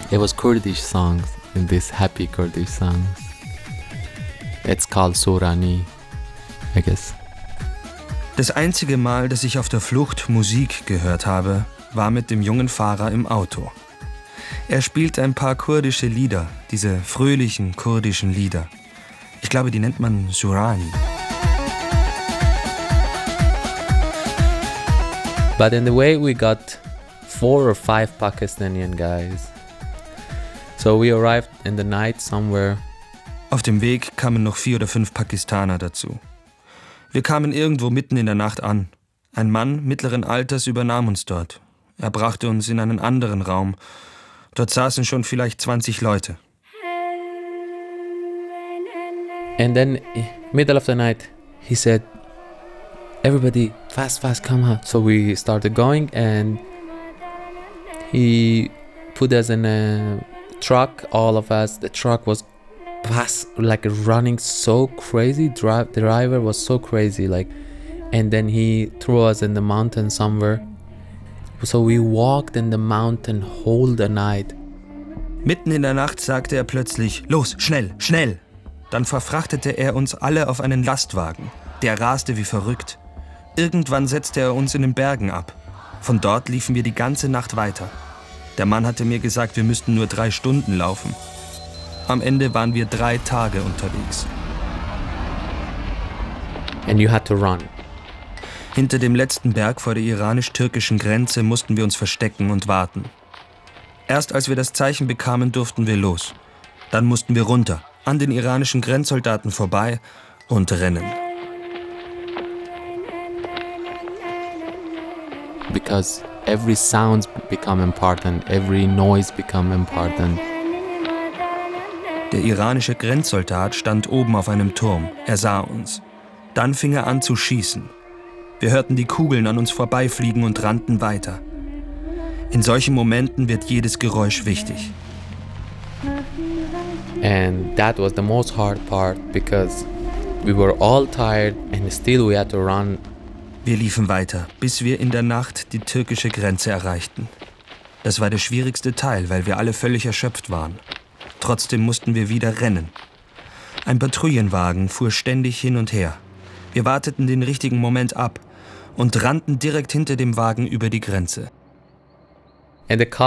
It was Kurdish songs, and this happy Kurdish songs. It's called Surani, I guess. Das einzige Mal, dass ich auf der Flucht Musik gehört habe, war mit dem jungen Fahrer im Auto. Er spielt ein paar kurdische Lieder, diese fröhlichen kurdischen Lieder. Ich glaube, die nennt man Surani. But in the way we got 4 or 5 Pakistani guys. So we arrived in the night somewhere. Auf dem Weg kamen noch 4 oder 5 Pakistaner dazu. Wir kamen irgendwo mitten in der Nacht an. Ein Mann mittleren Alters übernahm uns dort. Er brachte uns in einen anderen Raum. Dort saßen schon vielleicht 20 Leute. And then, middle of the night, he said, everybody, fast, come out. So we started going and he put us in a truck, all of us. The truck was like running so crazy. The driver was so crazy, like, and then he threw us in the mountain somewhere. So we walked in the mountain whole the night. Mitten in der Nacht sagte er plötzlich, los, schnell, schnell. Dann verfrachtete er uns alle auf einen Lastwagen. Der raste wie verrückt. Irgendwann setzte er uns in den Bergen ab. Von dort liefen wir die ganze Nacht weiter. Der Mann hatte mir gesagt, wir müssten nur 3 Stunden laufen. Am Ende waren wir 3 Tage unterwegs. And you had to run. Hinter dem letzten Berg vor der iranisch-türkischen Grenze mussten wir uns verstecken und warten. Erst als wir das Zeichen bekamen, durften wir los. Dann mussten wir runter, an den iranischen Grenzsoldaten vorbei und rennen. Because every sound become important, every noise become important. Der iranische Grenzsoldat stand oben auf einem Turm. Er sah uns. Dann fing er an zu schießen. Wir hörten die Kugeln an uns vorbeifliegen und rannten weiter. In solchen Momenten wird jedes Geräusch wichtig. And that was the most hard part because we were all tired and still we had to run. Wir liefen weiter, bis wir in der Nacht die türkische Grenze erreichten. Das war der schwierigste Teil, weil wir alle völlig erschöpft waren. Trotzdem mussten wir wieder rennen. Ein Patrouillenwagen fuhr ständig hin und her. Wir warteten den richtigen Moment ab und rannten direkt hinter dem Wagen über die Grenze. And the car